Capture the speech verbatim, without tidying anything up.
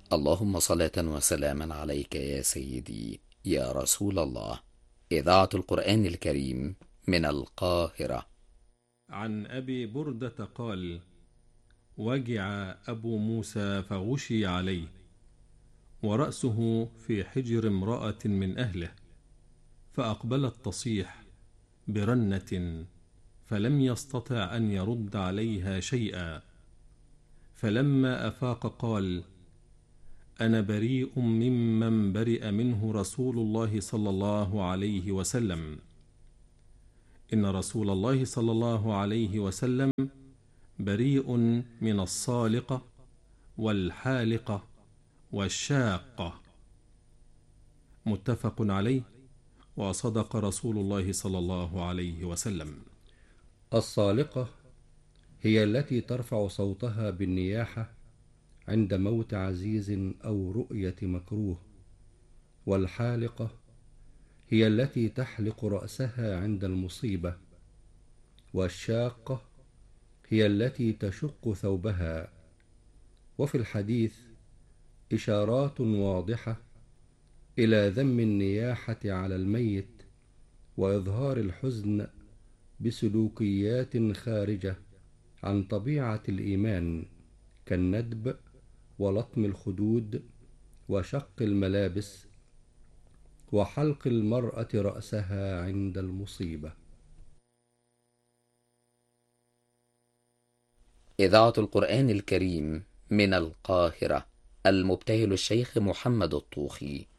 اللهم صلاة وسلاما عليك يا سيدي يا رسول الله. إذاعة القرآن الكريم من القاهرة. عن أبي بردة قال: وجع أبو موسى فغشي عليه، ورأسه في حجر امرأة من أهله، فأقبلت تصيح برنة، فلم يستطع أن يرد عليها شيئا. فلما أفاق قال: أنا بريء ممن برئ منه رسول الله صلى الله عليه وسلم. إن رسول الله صلى الله عليه وسلم بريء من الصالقة والحالقة والشاقة. متفق عليه. وصدق رسول الله صلى الله عليه وسلم. الصالقة هي التي ترفع صوتها بالنياحة عند موت عزيز أو رؤية مكروه، والحالقة هي التي تحلق رأسها عند المصيبة، والشاقة هي التي تشق ثوبها. وفي الحديث إشارات واضحة إلى ذم النياحة على الميت وإظهار الحزن بسلوكيات خارجة عن طبيعة الإيمان، كالندب ولطم الخدود وشق الملابس وحلق المرأة رأسها عند المصيبة. إذاعة القرآن الكريم من القاهرة. المبتهل الشيخ محمد الطوخي.